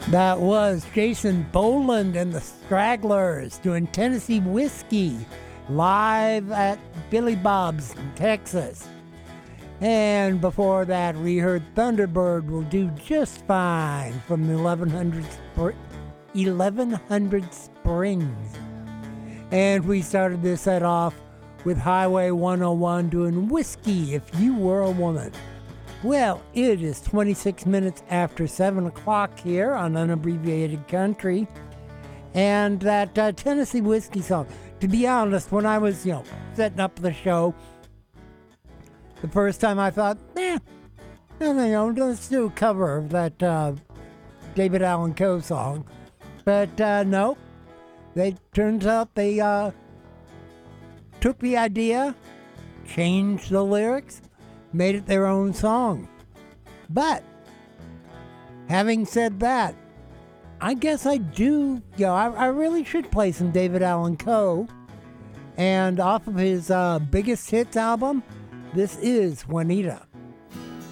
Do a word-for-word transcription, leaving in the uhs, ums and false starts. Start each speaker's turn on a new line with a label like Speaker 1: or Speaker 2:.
Speaker 1: That was Jason Boland and the Stragglers doing Tennessee Whiskey live at Billy Bob's in Texas. And before that, we heard Thunderbird Will Do Just Fine from eleven hundred, Spr- eleven hundred Springs. And we started this set off with Highway one oh one doing Whiskey If You Were a Woman. Well, it is twenty-six minutes after seven o'clock here on Unabbreviated Country. And that uh, Tennessee Whiskey song, to be honest, when I was, you know, setting up the show, the first time I thought, eh, you know, let's do a cover of that uh, David Allan Coe song. But uh, no, they turns out they uh, took the idea, changed the lyrics, made it their own song. But having said that, I guess I do, you know, I, I really should play some David Allan Coe. And off of his uh, biggest hits album, this is Juanita.